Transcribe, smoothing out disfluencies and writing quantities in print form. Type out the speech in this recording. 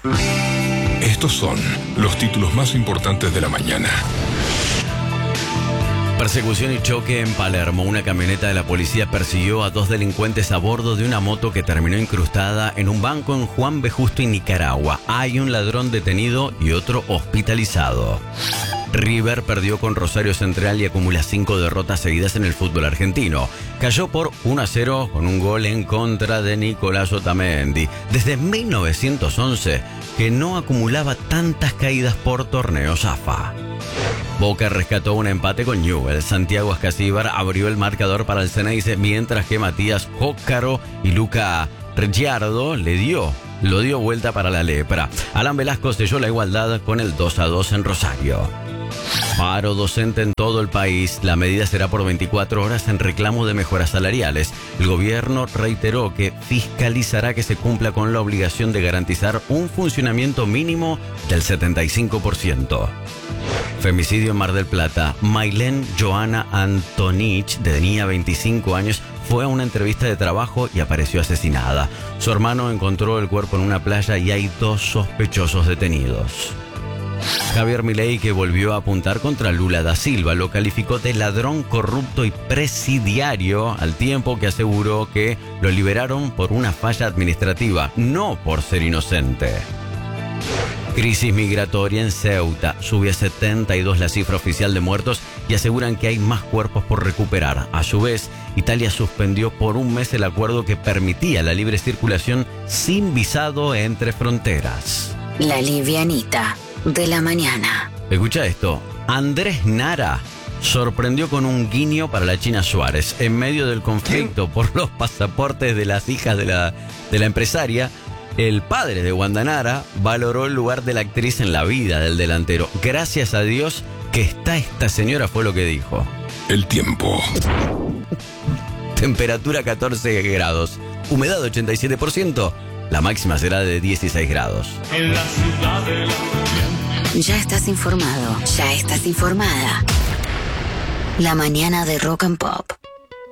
Estos son los títulos más importantes de la mañana. Persecución y choque en Palermo. Una camioneta de la policía persiguió a 2 delincuentes a bordo de una moto que terminó incrustada en un banco en Juan B. Justo, en Nicaragua. Hay un ladrón detenido y otro hospitalizado. River perdió con Rosario Central y acumula 5 derrotas seguidas en el fútbol argentino. Cayó por 1-0 con un gol en contra de Nicolás Otamendi. Desde 1911 que no acumulaba tantas caídas por torneos AFA. Boca rescató un empate con Newell's. Santiago Ascasíbar abrió el marcador para el Ceneice, mientras que Matías Jócaro y Luca Ricciardo lo dio vuelta para la lepra. Alan Velasco selló la igualdad con el 2-2 en Rosario. Paro docente en todo el país. La medida será por 24 horas en reclamo de mejoras salariales. El gobierno reiteró que fiscalizará que se cumpla con la obligación de garantizar un funcionamiento mínimo del 75%. Femicidio en Mar del Plata. Maylén Joana Antonich, tenía 25 años, fue a una entrevista de trabajo y apareció asesinada. Su hermano encontró el cuerpo en una playa y hay 2 sospechosos detenidos. Javier Milei, que volvió a apuntar contra Lula da Silva, lo calificó de ladrón, corrupto y presidiario, al tiempo que aseguró que lo liberaron por una falla administrativa, no por ser inocente. Crisis migratoria en Ceuta. Sube a 72 la cifra oficial de muertos y aseguran que hay más cuerpos por recuperar. A su vez, Italia suspendió por un mes el acuerdo que permitía la libre circulación sin visado entre fronteras. La livianita de la mañana. Escucha esto. Andrés Nara sorprendió con un guiño para la China Suárez. En medio del conflicto por los pasaportes de las hijas de la empresaria, el padre de Wanda Nara valoró el lugar de la actriz en la vida del delantero. Gracias a Dios que está esta señora, fue lo que dijo. El tiempo. Temperatura 14 grados. Humedad 87%. La máxima será de 16 grados. En la ciudad de la mañana. Ya estás informado. Ya estás informada. La mañana de Rock and Pop.